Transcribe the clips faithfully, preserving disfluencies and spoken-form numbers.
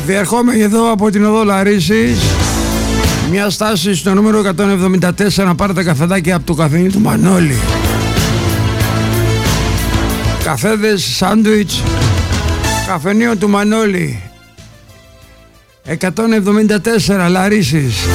Διερχόμενοι εδώ από την οδό Λαρίσης, μια στάση στο νούμερο εκατόν εβδομήντα τέσσερα να πάρετε καφεδάκι από το καφενείο του Μανώλη. Καφέδες, σάντουιτς, καφενείο του Μανώλη, εκατόν εβδομήντα τέσσερα Λαρίσης.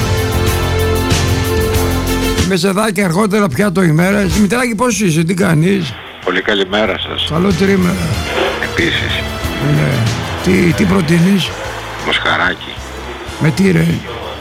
Μεσεδάκι αργότερα πια το ημέρα. Δημητράκη, πώς είσαι, τι κάνεις? Πολύ καλημέρα σας. Καλό τρίμερα. Επίσης. Ναι. Τι, τι προτείνεις? Μοσχαράκι. Με τι ρε?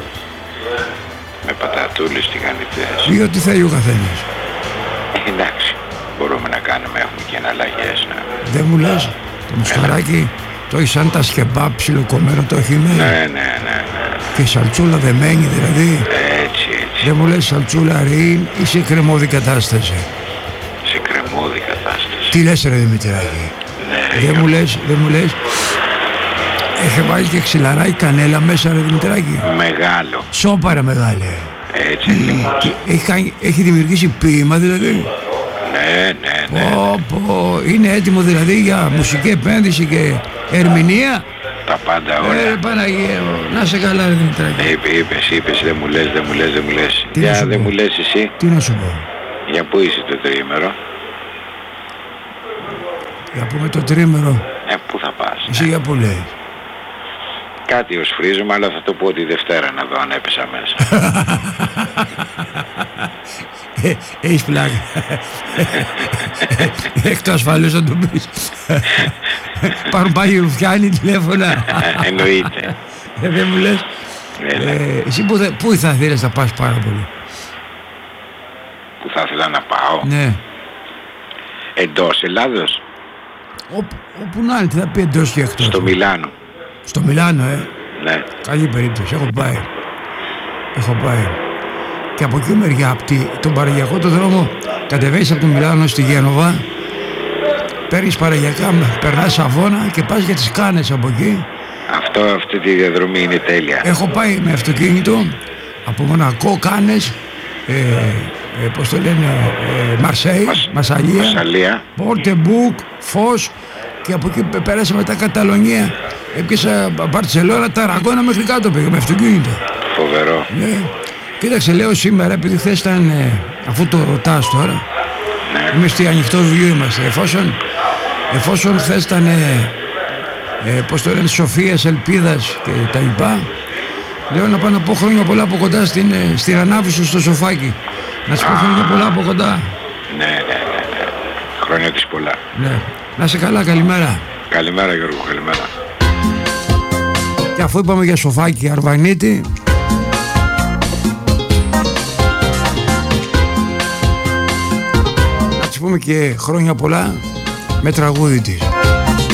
Με πατατούλες τηγανιτές. Ή ό,τι θέλει ο καθένας. Εντάξει, μπορούμε να κάνουμε, έχουμε και εναλλαγές. Ναι. Δεν μου λες, το μοσχαράκι το έχει σαν τα σκεμπά ψιλοκομμένο το χειμώνα. Ναι, ναι, ναι, ναι. Και σαλτσούλα δεμένη δηλαδή. Έτσι, έτσι. Δεν μου λες σαλτσούλα ρίν ή σε κρεμώδη κατάσταση? Σε κρεμώδη κατάσταση. Τι λες ρε Δημητράκη? Ναι, δεν για... μου λες, δεν μου λες. Έχει βάλει και ξυλαράει κανέλα μέσα ρε Δημητράκη. Μεγάλο. Σόπα ρε μεγάλε. Έτσι λοιπόν. Έχει, κάνει, έχει δημιουργήσει ποίημα δηλαδή. Ναι, ναι, ναι. Πω, πω. Είναι έτοιμο δηλαδή για μουσική επένδυση και ερμηνεία. Τα πάντα όλα. Ε, Παναγία, να σε καλά ρε Δημητράκη. Είπε, είπες, είπες, δεν μου λες, δεν μου λες, δεν μου λες. Τι Για δεν πω? μου λες εσύ. Τι να σου πω? Για πού είσαι το τρίμερο? Για πούμε το τρίμερο. Ε, πού θα πας? Εσύ Ναι. για που λέει? Κάτι ως φρίζομαι, αλλά θα το πω τη Δευτέρα να δω αν έπεσα μέσα. ε, έχεις πλάκα. Εκ του ασφαλούς να το πεις. Πάρουν πάλι ρουφιάνοι τηλέφωνα. Εννοείται. ε, δεν μου λες. ε, εσύ που, θα, πού θα θέλεις να πας πάρα πολύ? Που θα ήθελα να πάω? Ναι. Εντός Ελλάδος? Όπου, όπου να είναι, τι θα πει εντός και εκτός? Στο Μιλάνο. Στο Μιλάνο, ε. Ναι. Καλή περίπτωση, έχω πάει. Έχω πάει. Και από εκεί μεριά, από τη, τον παραγιακό το δρόμο, κατεβαίνεις από το Μιλάνο στη Γένοβα, παίρνεις παραγιακά, περνάς Σαββώνα και πας για τις Κάνες από εκεί. Αυτό, αυτή τη διαδρομή είναι τέλεια. Έχω πάει με αυτοκίνητο από Μονακό, Κάνες, ε, ε, πώς το λένε, ε, Μαρσέη, Μας, Μασαλία, Μασαλία, Πόρτε Μπουκ, Φως, και από εκεί πέρασα μετά Καταλωνία, έπιασα Μπαρτσελώνα, Ταραγκώνα, μέχρι κάτω πήγα με αυτοκίνητο. Φοβερό. Ναι. Κοίταξε, λέω σήμερα, επειδή χθες ήταν, ε, αφού το ρωτάς τώρα, Ναι. εμείς στη ανοιχτό βιβλίο είμαστε, εφόσον, εφόσον χθες ήταν, ε, ε, πώς το λένε, Σοφίας, Ελπίδας και τα λοιπά, λέω να πάω να πω χρόνια πολλά από κοντά στην, ε, στην ανάβηση στο σοφάκι. Να σου πω χρόνια πολλά από κοντά. Ναι, ναι, ναι, ναι. Χρόνια της πολλά. Ναι. Να είσαι καλά, καλημέρα. Καλημέρα Γιώργο, καλημέρα. Και αφού είπαμε για σοφάκι Αρβανίτη, να της πούμε και χρόνια πολλά με τραγούδι της.